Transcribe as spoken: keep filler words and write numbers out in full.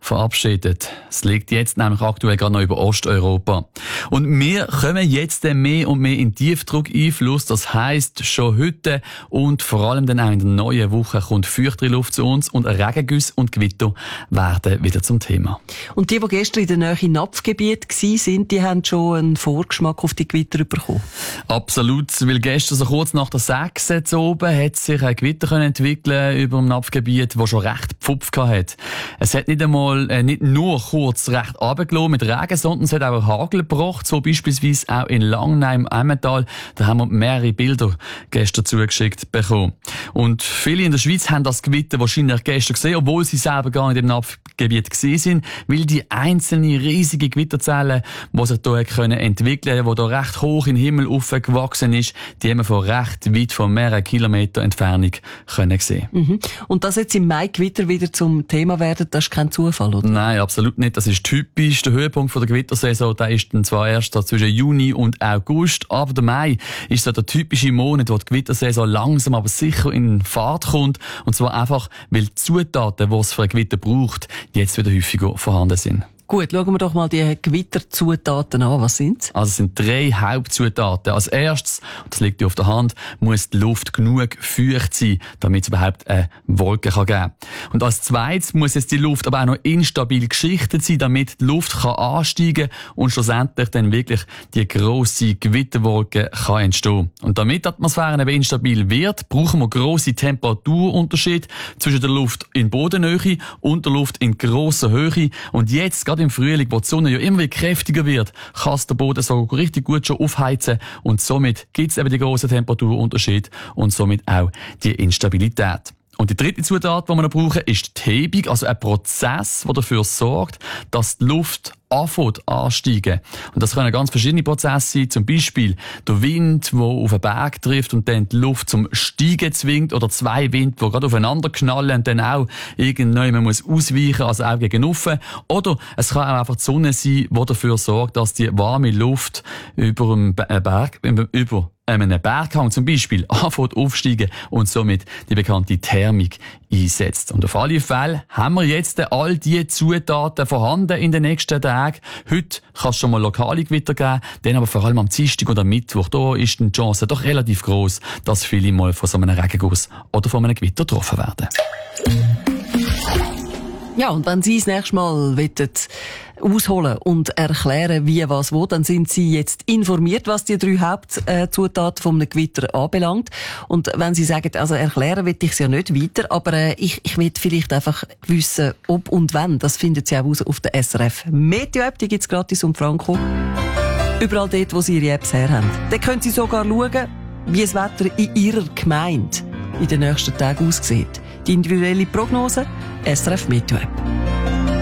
verabschiedet. Es liegt jetzt nämlich aktuell gerade noch über Osteuropa. Und wir kommen jetzt mehr und mehr in Tiefdruckeinfluss. Das heisst, schon heute und vor allem dann auch in der neuen Woche kommt feuchtere Luft zu uns und Regengüsse und Gewitter werden wieder zum Thema. Und die, die gestern in der Nähe Napfgebiet waren, die haben schon einen Vorgeschmack auf die Gewitter bekommen? Absolut, weil gestern so kurz nach der sechs oben hat sich ein Gewitter entwickeln über dem Napfgebiet, das schon recht Pfupf hatte. Es hat nicht einmal, äh, nicht nur kurz recht runtergelassen mit Regen, sondern es hat auch Hagel gebracht, so beispielsweise auch in Langnau im Emmental. Da haben wir mehrere Bilder gestern zugeschickt bekommen. Und viele in der Schweiz haben das Gewitter wahrscheinlich gestern gesehen, obwohl sie selber gar nicht im Napfgebiet gesehen sind, weil die einzelnen riesigen Gewitterzellen, die sich hier können entwickeln, die hier recht hoch in den Himmel aufgewachsen ist, die haben wir von recht weit, von mehreren Kilometer Entfernung können sehen. Mhm. Und dass jetzt im Mai Gewitter wieder zum Thema werden, das ist kein Zufall, oder? Nein, absolut nicht. Das ist typisch. Der Höhepunkt der Gewittersaison, der ist dann zwar erst zwischen Juni und August, aber der Mai ist so der typische Monat, wo die Gewittersaison langsam aber sicher in Fahrt kommt. Und zwar einfach, weil die Zutaten, die es für ein Gewitter braucht, jetzt wieder häufiger vorhanden sind. Gut, schauen wir doch mal die Gewitterzutaten an. Was sind's? Also es sind drei Hauptzutaten. Als erstes, das liegt ja auf der Hand, muss die Luft genug feucht sein, damit es überhaupt eine Wolke geben kann. Und als zweites muss jetzt die Luft aber auch noch instabil geschichtet sein, damit die Luft kann ansteigen und schlussendlich dann wirklich die grosse Gewitterwolke kann entstehen. Und damit die Atmosphäre eben instabil wird, brauchen wir grosse Temperaturunterschiede zwischen der Luft in Bodennähe und der Luft in grosser Höhe. Und jetzt, gerade im Frühling, wo die Sonne ja immer wieder kräftiger wird, kann es der Boden so richtig gut schon aufheizen und somit gibt es eben die grossen Temperaturunterschiede und somit auch die Instabilität. Und die dritte Zutat, die wir noch brauchen, ist die Hebung, also ein Prozess, der dafür sorgt, dass die Luft anfängt ansteigen. Und das können ganz verschiedene Prozesse sein, zum Beispiel der Wind, der auf einen Berg trifft und dann die Luft zum Steigen zwingt, oder zwei Winde, die gerade aufeinander knallen und dann auch irgendwann man muss ausweichen, also auch gegen offen. Oder es kann auch einfach die Sonne sein, die dafür sorgt, dass die warme Luft über einen Berg, über einem Berghang zum Beispiel anfängt aufsteigen und somit die bekannte Thermik einsetzt. Und auf alle Fälle haben wir jetzt all diese Zutaten vorhanden in den nächsten Tagen. Heute kann es schon mal lokale Gewitter geben, dann aber vor allem am Dienstag und am Mittwoch. Da ist die Chance doch relativ gross, dass viele mal von so einem Regenguss oder von einem Gewitter getroffen werden. Ja, und wenn Sie das nächste Mal wollen, ausholen und erklären, wie, was, wo, dann sind Sie jetzt informiert, was die drei Hauptzutaten von einem Gewitter anbelangt. Und wenn Sie sagen, also erklären will ich es ja nicht weiter, aber äh, ich, ich will vielleicht einfach wissen, ob und wann, das finden Sie auch raus auf der S R F Meteo-App, die gibt's gratis um Franco. Überall dort, wo Sie Ihre Apps her haben. Dann können Sie sogar schauen, wie das Wetter in Ihrer Gemeinde in den nächsten Tagen aussieht. Die individuelle Prognose, S R F Meteo-App.